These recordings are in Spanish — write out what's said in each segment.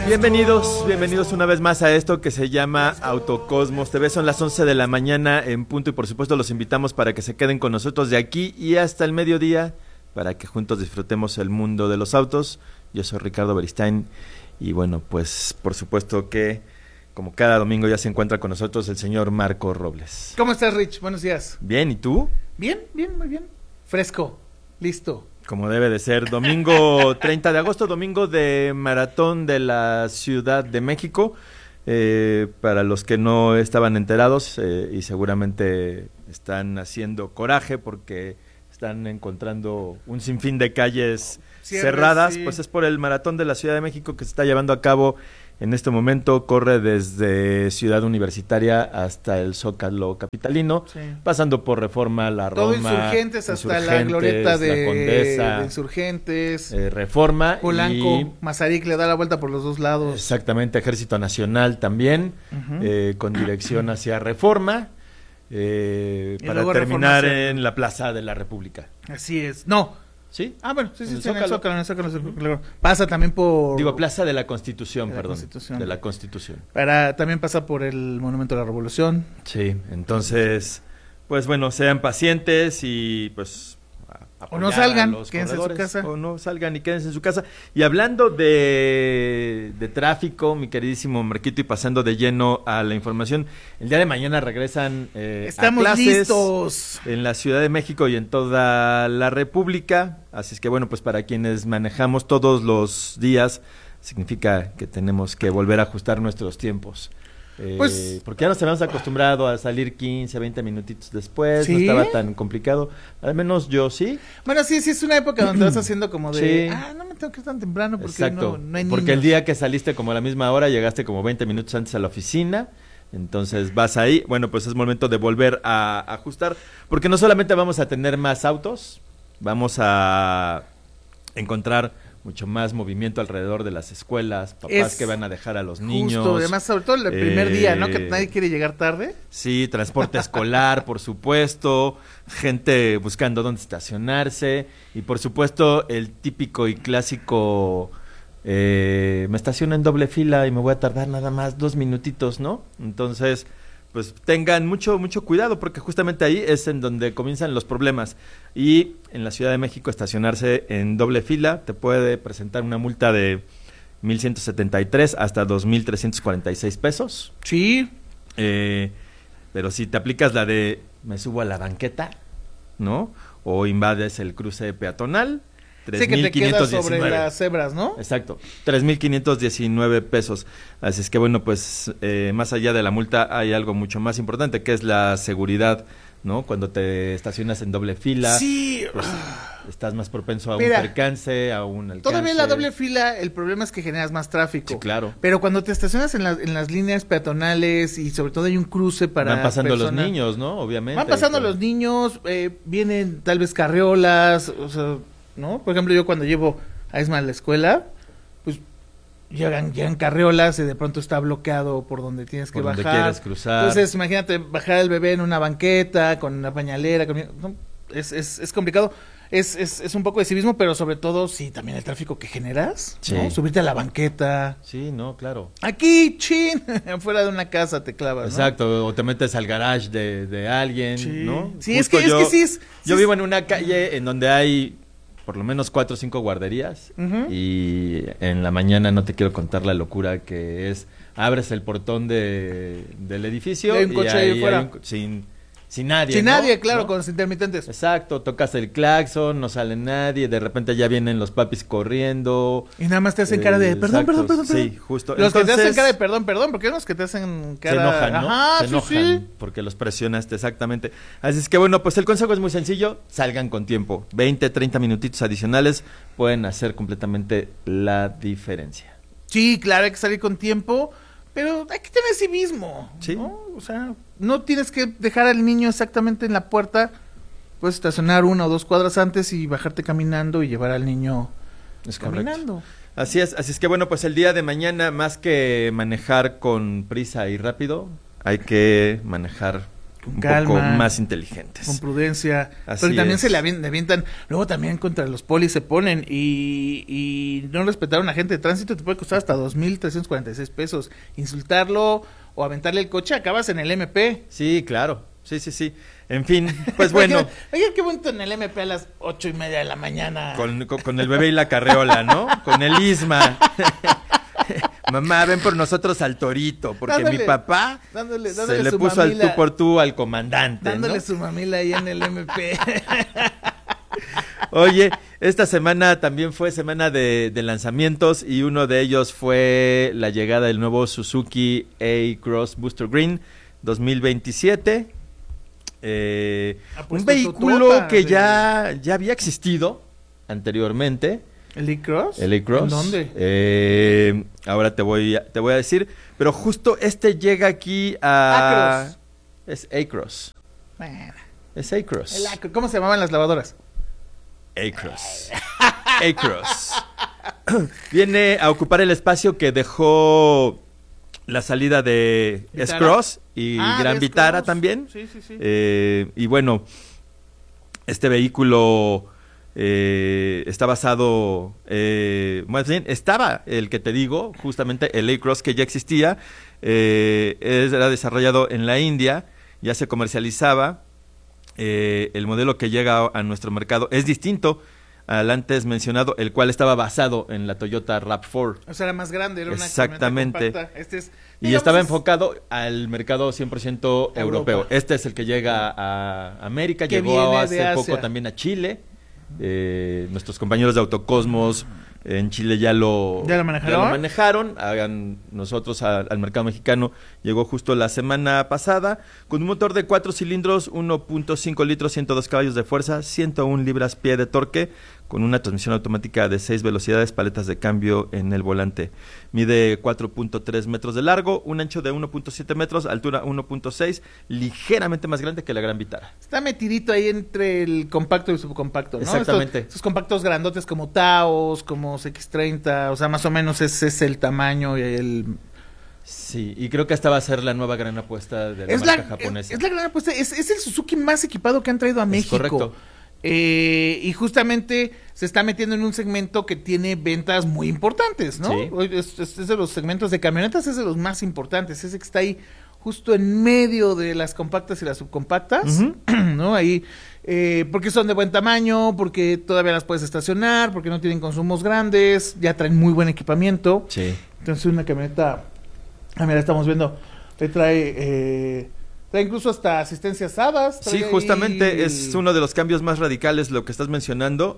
Bienvenidos una vez más a esto que se llama Autocosmos TV. Son las 11 de la mañana en punto y por supuesto los invitamos para que se queden con nosotros de aquí y hasta el mediodía para que juntos disfrutemos el mundo de los autos. Yo soy Ricardo Beristain y bueno, pues por supuesto que como cada domingo ya se encuentra con nosotros el señor Marco Robles. ¿Cómo estás, Rich? Buenos días. Bien, ¿y tú? Bien, muy bien. Fresco, listo. Como debe de ser, domingo 30 de agosto, domingo de maratón de la Ciudad de México. Para los que no estaban enterados y seguramente están haciendo coraje porque están encontrando un sinfín de calles cerradas, sí. Pues es por el maratón de la Ciudad de México que se está llevando a cabo en este momento. Corre desde Ciudad Universitaria hasta el Zócalo capitalino, sí, pasando por Reforma, la todo Roma, Insurgentes hasta la glorieta de Condesa, de Insurgentes, Reforma, Polanco, y Mazarik le da la vuelta por los dos lados. Exactamente, Ejército Nacional también, con dirección hacia Reforma, para terminar en la Plaza de la República. Así es, no. ¿Sí? Ah, bueno, sí, en el Zócalo. Pasa también por... Digo, Plaza de la Constitución, de la Constitución. También pasa por el Monumento a la Revolución. Sí, entonces, pues bueno, sean pacientes y pues... O no salgan, quédense en su casa. O no salgan y quédense en su casa. Y hablando de tráfico, mi queridísimo Marquito, y pasando de lleno a la información, el día de mañana regresan Estamos a clases listos en la Ciudad de México y en toda la República. Así es que bueno, pues para quienes manejamos todos los días, significa que tenemos que volver a ajustar nuestros tiempos. Pues, porque ya nos habíamos acostumbrado a salir 15, 20 minutitos después, ¿sí? No estaba tan complicado, al menos yo sí. Bueno, sí, es una época donde vas haciendo como de, sí, no me tengo que ir tan temprano porque exacto, no hay niños. Porque el día que saliste como a la misma hora, llegaste como 20 minutos antes a la oficina, entonces vas ahí, bueno, pues es momento de volver a ajustar, porque no solamente vamos a tener más autos, vamos a encontrar mucho más movimiento alrededor de las escuelas, papás que van a dejar a los niños. Justo, además, sobre todo el primer día, ¿no? Que nadie quiere llegar tarde. Sí, transporte escolar, por supuesto, gente buscando dónde estacionarse y por supuesto el típico y clásico, me estaciono en doble fila y me voy a tardar nada más 2 minutitos, ¿no? Entonces, pues tengan mucho cuidado porque justamente ahí es en donde comienzan los problemas. Y en la Ciudad de México estacionarse en doble fila te puede presentar una multa de 1,173 hasta 2,346 pesos. Sí. Pero si te aplicas la de me subo a la banqueta, ¿no? O invades el cruce peatonal, 3,519. Sí, que te quedas sobre las cebras, ¿no? Exacto, 3,519 pesos. Así es que bueno, pues más allá de la multa hay algo mucho más importante, que es la seguridad, ¿no? Cuando te estacionas en doble fila, sí, pues, estás más propenso a un percance, a un alcance. Todavía en la doble fila el problema es que generas más tráfico. Sí, claro. Pero cuando te estacionas en las líneas peatonales y sobre todo hay un cruce para van pasando los niños, ¿no? Obviamente. Van pasando los niños, vienen tal vez carriolas, o sea, ¿no? Por ejemplo, yo cuando llevo a Esma a la escuela, pues llegan carriolas y de pronto está bloqueado por donde tienes que bajar. Donde quieres cruzar. Entonces, imagínate bajar el bebé en una banqueta, con una pañalera, no, es complicado. Es un poco de civismo, pero sobre todo, sí, también el tráfico que generas, sí, ¿no? Subirte a la banqueta. Sí, no, claro. Aquí, chin, afuera de una casa te clavas, exacto, ¿no? O te metes al garage de alguien, sí, ¿no? Sí, es que sí. Yo vivo en una calle en donde hay por lo menos 4 o 5 guarderías, y en la mañana no te quiero contar la locura que es, abres el portón del edificio hay un coche ahí fuera. Sin nadie, sin ¿no? nadie, claro, ¿no? con los intermitentes. Exacto, tocas el claxon, no sale nadie, de repente ya vienen los papis corriendo. Y nada más te hacen cara de perdón. Sí, justo. Los que te hacen cara de perdón, porque hay unos que te hacen cara... Se enojan, ¿no? Ajá, se enojan porque los presionaste, exactamente. Así es que bueno, pues el consejo es muy sencillo, salgan con tiempo. 20, 30 minutitos adicionales pueden hacer completamente la diferencia. Sí, claro, hay que salir con tiempo, pero hay que tener civismo, ¿sí? ¿no? O sea, no tienes que dejar al niño exactamente en la puerta, puedes estacionar 1 o 2 cuadras antes y bajarte caminando y llevar al niño caminando. Así es que bueno, pues el día de mañana, más que manejar con prisa y rápido, hay que manejar con un calma, poco más inteligentes. con prudencia. Así Pero también es. se le avientan, luego también contra los polis se ponen y no respetar a un agente de tránsito te puede costar hasta 2,346 pesos. Insultarlo o aventarle el coche, acabas en el MP. Sí, claro. Sí. En fin, pues bueno. Oye, qué bonito en el MP a las 8:30 de la mañana. Con el bebé y la carreola, ¿no? Con el Isma. Mamá, ven por nosotros al torito, porque Dándole- mi papá dándole se le su puso al mamila. tú por tú al comandante, Dándole ¿no? su mamila ahí en el MP. Oye, esta semana también fue semana de lanzamientos y uno de ellos fue la llegada del nuevo Suzuki A-Cross Booster Green 2027. Ha puesto Un su vehículo tropa que de- ya había existido anteriormente. ¿El E-Cross? El A-Cross. ¿En dónde? Ahora te voy a decir, pero justo este llega aquí a... Acros. Es A-Cross. Bueno, Es A-Cross. el Acro. ¿Cómo se llamaban las lavadoras? A-Cross. A-Cross. Viene a ocupar el espacio que dejó la salida de Vitara. S-Cross y Ah, Gran de Vitara S-Cross. también. Sí. Y bueno, este vehículo está basado, más bien, estaba el que te digo, justamente el A-Cross que ya existía, era desarrollado en la India, ya se comercializaba. El modelo que llega a nuestro mercado es distinto al antes mencionado, el cual estaba basado en la Toyota RAV4. O sea, era más grande, era una Exactamente. camioneta compacta. Este es, Y digamos, estaba es- enfocado al mercado 100% europeo. Europa. Este es el que llega a América, Que llegó viene de hace Asia. poco también a Chile. Nuestros compañeros de Autocosmos en Chile ya lo manejaron. Nosotros al mercado mexicano llegó justo la semana pasada con un motor de 4 cilindros, 1.5 litros, 102 caballos de fuerza, 101 libras-pie de torque, con una transmisión automática de 6 velocidades, paletas de cambio en el volante. Mide 4.3 metros de largo, un ancho de 1.7 metros, altura 1.6, ligeramente más grande que la Gran Vitara. Está metidito ahí entre el compacto y el subcompacto, ¿no? Exactamente. Estos compactos grandotes como Taos, como X30, o sea, más o menos ese es el tamaño y el... Sí, y creo que esta va a ser la nueva gran apuesta de la Es marca la, japonesa. es la gran apuesta, es el Suzuki más equipado que han traído a Es México. correcto. Y justamente se está metiendo en un segmento que tiene ventas muy importantes, ¿no? Sí. Hoy es de los segmentos de camionetas, es de los más importantes, ese que está ahí justo en medio de las compactas y las subcompactas, Ujú. ¿no? Ahí, porque son de buen tamaño, porque todavía las puedes estacionar, porque no tienen consumos grandes, ya traen muy buen equipamiento. Sí. Entonces una camioneta, mira, estamos viendo, le trae incluso hasta asistencias HADAS. trae Sí, ahí justamente es uno de los cambios más radicales lo que estás mencionando.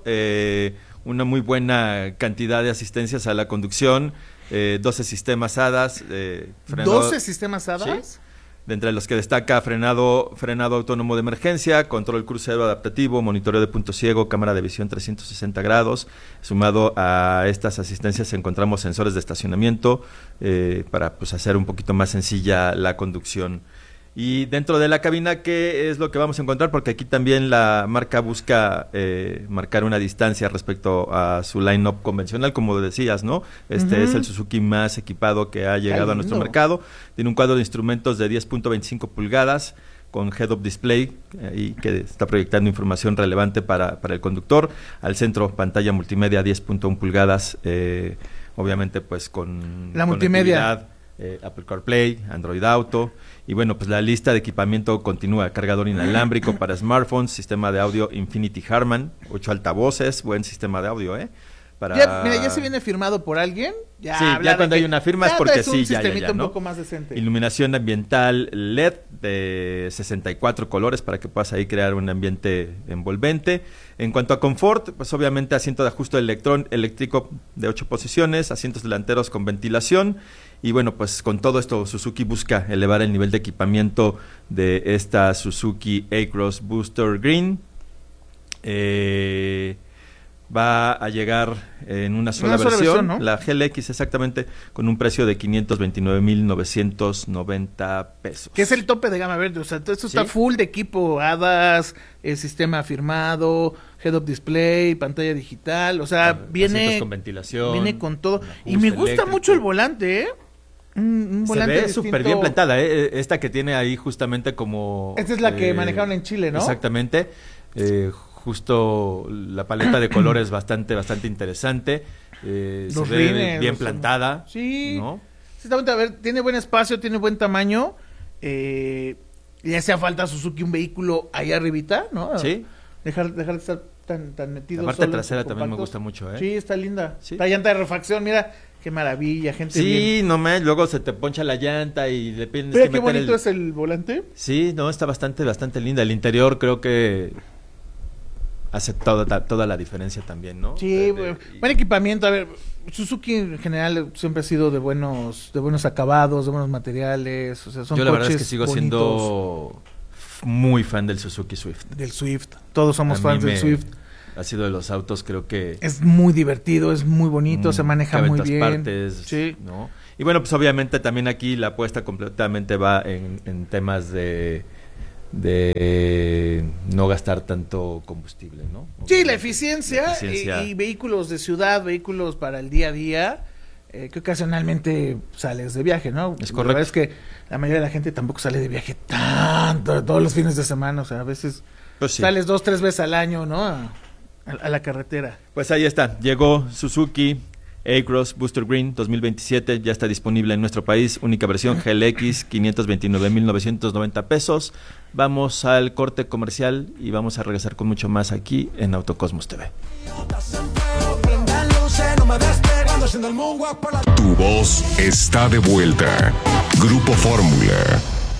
Una muy buena cantidad de asistencias a la conducción, 12 sistemas HADAS. 12 sistemas HADAS. Sí. De entre los que destaca frenado autónomo de emergencia, control crucero adaptativo, monitoreo de punto ciego, cámara de visión 360 grados. Sumado a estas asistencias encontramos sensores de estacionamiento para pues hacer un poquito más sencilla la conducción. Y dentro de la cabina, ¿qué es lo que vamos a encontrar? Porque aquí también la marca busca marcar una distancia respecto a su line-up convencional, como decías, ¿no? Este es el Suzuki más equipado que ha llegado a nuestro lindo. mercado. Tiene un cuadro de instrumentos de 10.25 pulgadas con head-up display ahí que está proyectando información relevante para el conductor. Al centro, pantalla multimedia 10.1 pulgadas, obviamente pues con La multimedia. conectividad, Apple CarPlay, Android Auto, y bueno, pues la lista de equipamiento continúa: cargador inalámbrico para smartphones, sistema de audio Infinity Harman, 8 altavoces, buen sistema de audio, para... Ya se viene firmado por alguien. Ya, Sí, habla ya de cuando que hay una firma es ya porque traes un sí, ya, sistemita un ¿no? poco más decente. Iluminación ambiental LED de 64 colores para que puedas ahí crear un ambiente envolvente. En cuanto a confort, pues obviamente asiento de ajuste eléctrico de 8 posiciones, asientos delanteros con ventilación. Y bueno, pues con todo esto Suzuki busca elevar el nivel de equipamiento de esta Suzuki A-Cross Booster Green. Va a llegar en una sola versión, ¿no? la GLX exactamente, con un precio de 529,990 pesos. Que es el tope de gama verde, o sea, todo esto está Sí. full de equipo, HADAS, el sistema firmado, head-up display, pantalla digital, o sea, Asientos viene con ventilación, viene con todo. un Y me ajuste gusta eléctrico. mucho el volante, ¿eh? Un Se volante ve distinto. súper bien plantada, esta que tiene ahí justamente como... Esta es la que manejaron en Chile, ¿no? Exactamente. Justo la paleta de colores bastante interesante. Se Los ve rines, bien plantada. Sí. ¿no? Sí, está bonita. A ver, tiene buen espacio, tiene buen tamaño. Le hacía falta a Suzuki un vehículo ahí arribita, ¿no? Sí. Dejar de estar tan metido. La parte solo en trasera sus también me compactos. gusta mucho, ¿eh? Sí, está linda. Sí. La llanta de refacción, mira, qué maravilla, gente. Sí, bien. no me, luego se te poncha la llanta y le tienes Mira que qué meter bonito es el volante. Sí, no, está bastante linda. El interior creo que hace toda la diferencia también, ¿no? Sí, buen equipamiento. A ver, Suzuki en general siempre ha sido de buenos acabados, de buenos materiales. O sea, son Yo la verdad es coches que sigo bonitos. siendo muy fan del Suzuki Swift. Del Swift. Todos somos A fans mí del Swift. Ha sido de los autos, creo que... Es muy divertido, es muy bonito, se maneja cabe en muy todas bien. partes, Sí. ¿no? Y bueno, pues obviamente también aquí la apuesta completamente va en temas de no gastar tanto combustible, ¿no? Sí, la eficiencia, La eficiencia. Y vehículos de ciudad, vehículos para el día a día, que ocasionalmente sales de viaje, ¿no? Es La correcto. verdad es que la mayoría de la gente tampoco sale de viaje tanto, todos los fines de semana, o sea, a veces Pues sí. sales 2-3 veces al año, ¿no? A la carretera. Pues ahí está, llegó Suzuki A-Cross Booster Green 2027, ya está disponible en nuestro país, única versión GLX, 529,990 pesos. Vamos al corte comercial y vamos a regresar con mucho más aquí en Autocosmos TV. Tu voz está de vuelta. Grupo Fórmula.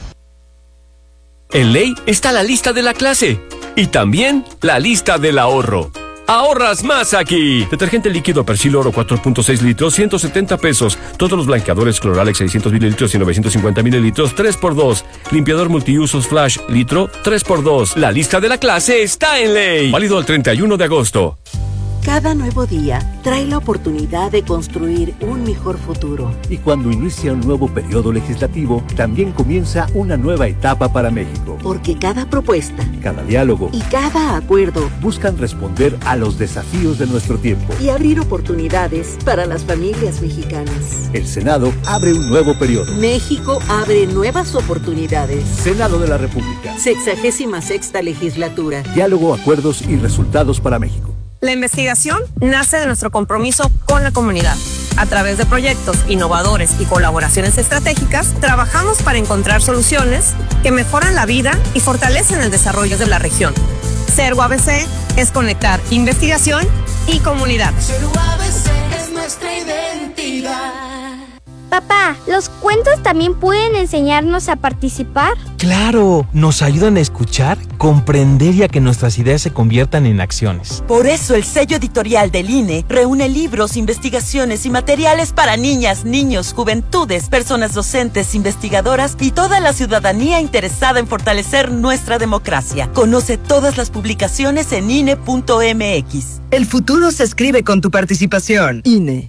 En Ley está la lista de la clase y también la lista del ahorro. ¡Ahorras más aquí! Detergente líquido Persil Oro 4.6 litros, 170 pesos. Todos los blanqueadores Cloralex 600 mililitros y 950 mililitros, 3x2. Limpiador multiusos Flash litro, 3x2. La lista de la clase está en Ley. Válido el 31 de agosto. Cada nuevo día trae la oportunidad de construir un mejor futuro. Y cuando inicia un nuevo periodo legislativo, también comienza una nueva etapa para México. Porque cada propuesta Cada diálogo y cada acuerdo buscan responder a los desafíos de nuestro tiempo. y abrir oportunidades para las familias mexicanas. El Senado abre un nuevo periodo. México abre nuevas oportunidades. Senado de la República. 66ª legislatura. Diálogo, acuerdos y resultados para México. La investigación nace de nuestro compromiso con la comunidad. A través de proyectos innovadores y colaboraciones estratégicas, trabajamos para encontrar soluciones que mejoran la vida y fortalecen el desarrollo de la región. Cergo ABC es conectar investigación y comunidad. Cergo ABC es nuestra identidad. Papá, ¿los cuentos también pueden enseñarnos a participar? Claro, nos ayudan a escuchar, comprender y a que nuestras ideas se conviertan en acciones. Por eso el sello editorial del INE reúne libros, investigaciones y materiales para niñas, niños, juventudes, personas docentes, investigadoras y toda la ciudadanía interesada en fortalecer nuestra democracia. Conoce todas las publicaciones en INE.mx. El futuro se escribe con tu participación. INE.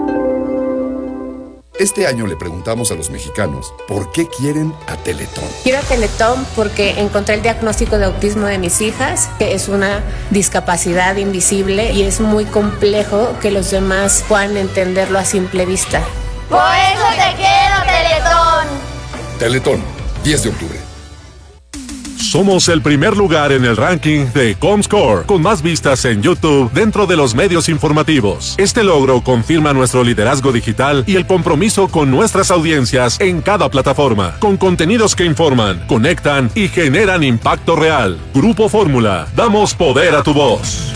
Este año le preguntamos a los mexicanos por qué quieren a Teletón. Quiero a Teletón porque encontré el diagnóstico de autismo de mis hijas, que es una discapacidad invisible y es muy complejo que los demás puedan entenderlo a simple vista. ¡Por eso te quiero, Teletón! Teletón, 10 de octubre. Somos el primer lugar en el ranking de Comscore, con más vistas en YouTube dentro de los medios informativos. Este logro confirma nuestro liderazgo digital y el compromiso con nuestras audiencias en cada plataforma, con contenidos que informan, conectan y generan impacto real. Grupo Fórmula, damos poder a tu voz.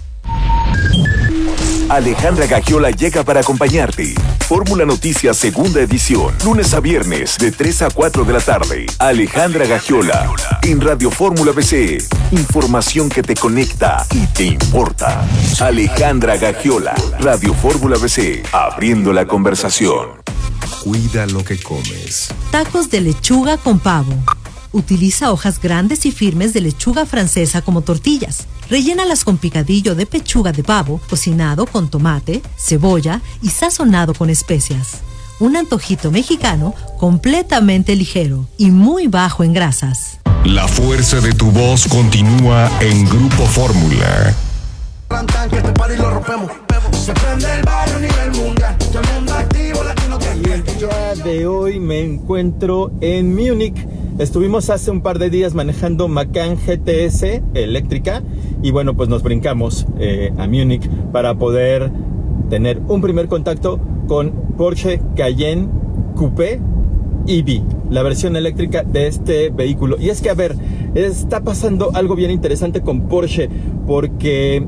Alejandra Gagiola llega para acompañarte. Fórmula Noticias segunda edición, lunes a viernes de 3 a 4 de la tarde. Alejandra Gagiola en Radio Fórmula BC. Información que te conecta y te importa. Alejandra Gagiola, Radio Fórmula BC, abriendo la conversación. Cuida lo que comes. Tacos de lechuga con pavo. Utiliza hojas grandes y firmes de lechuga francesa como tortillas. Rellénalas con picadillo de pechuga de pavo, cocinado con tomate, cebolla y sazonado con especias. Un antojito mexicano completamente ligero y muy bajo en grasas. La fuerza de tu voz continúa en Grupo Fórmula. Que este party lo rompemos. Se prende el barrio a nivel mundial. Todo el mundo activo, latino también. de hoy me encuentro en Múnich. Estuvimos hace un par de días manejando Macan GTS eléctrica y bueno, pues nos brincamos a Múnich para poder tener un primer contacto con Porsche Cayenne Coupé EV, la versión eléctrica de este vehículo. Y es que, a ver, está pasando algo bien interesante con Porsche, porque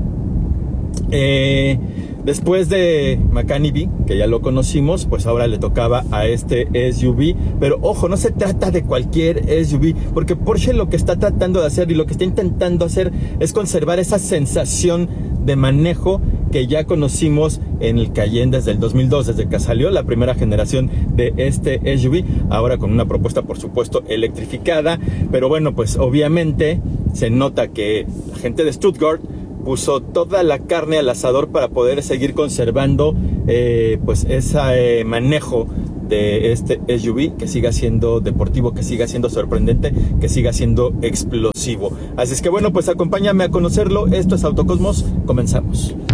después de Macan EV, que ya lo conocimos, pues ahora le tocaba a este SUV. Pero ojo, no se trata de cualquier SUV, porque Porsche lo que está tratando de hacer y lo que está intentando hacer es conservar esa sensación de manejo que ya conocimos en el Cayenne desde el 2002, desde que salió la primera generación de este SUV, ahora con una propuesta por supuesto electrificada. Pero bueno, pues obviamente se nota que la gente de Stuttgart puso toda la carne al asador para poder seguir conservando pues ese manejo de este SUV, que siga siendo deportivo, que siga siendo sorprendente, que siga siendo explosivo. Así es que bueno, pues acompáñame a conocerlo. Esto es Autocosmos, comenzamos.